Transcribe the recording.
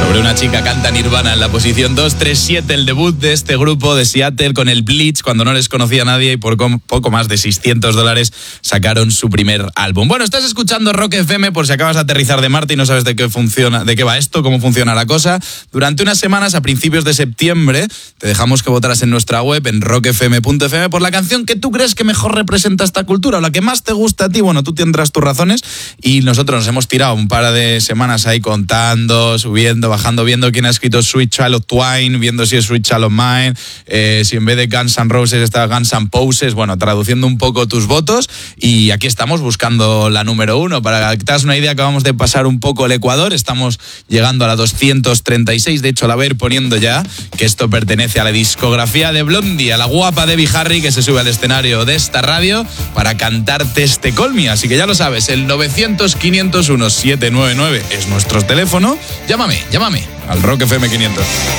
Sobre una chica canta Nirvana en la posición 237, el debut de este grupo de Seattle con el Bleach, cuando no les conocía a nadie y por poco más de $600 sacaron su primer álbum. Bueno, estás escuchando Rock FM por si acabas de aterrizar de Marte y no sabes de qué va esto, cómo funciona la cosa. Durante unas semanas, a principios de septiembre, te dejamos que votaras en nuestra web, en rockfm.fm, por la canción que tú crees que mejor representa esta cultura o la que más te gusta a ti. Bueno, tú tendrás tus razones y nosotros nos hemos tirado un par de semanas ahí contando, subiendo, bajando, viendo quién ha escrito Sweet Child of Twine, viendo si es Sweet Child of Mine, si en vez de Guns N' Roses está Guns N' Poses, bueno, traduciendo un poco tus votos, y aquí estamos buscando la número 1. Para que te hagas una idea, acabamos de pasar un poco el Ecuador, estamos llegando a la 236, de hecho la voy a ir poniendo ya, que esto pertenece a la discografía de Blondie, a la guapa Debbie Harry, que se sube al escenario de esta radio para cantarte este Call Me, así que ya lo sabes, el 900-501-799 es nuestro teléfono, llámame al Rock FM 500.